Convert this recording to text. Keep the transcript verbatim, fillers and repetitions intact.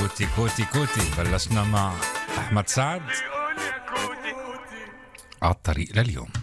كوتي كوتي كوتي. بلشنا مع أحمد سعد على الطريق لليوم.